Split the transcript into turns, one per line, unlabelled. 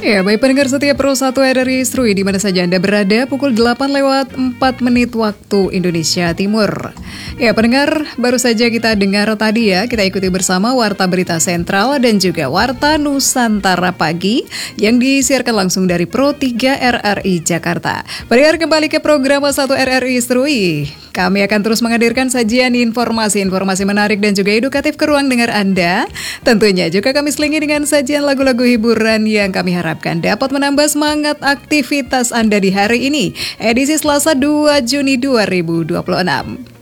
Ya, baik pendengar setia Pro 1 RRI Seru di mana saja Anda berada, pukul 8:04 waktu Indonesia Timur. Ya, pendengar, baru saja kita dengar tadi ya, kita ikuti bersama Warta Berita Sentral dan juga Warta Nusantara Pagi yang disiarkan langsung dari Pro 3 RRI Jakarta. Pendengar, kembali ke program 1 RRI Seru. Kami akan terus menghadirkan sajian informasi-informasi menarik dan juga edukatif ke ruang dengar Anda. Tentunya juga kami selingi dengan sajian lagu-lagu hiburan yang kami harapkan dapat menambah semangat aktivitas Anda di hari ini, edisi Selasa 2 Juni 2026.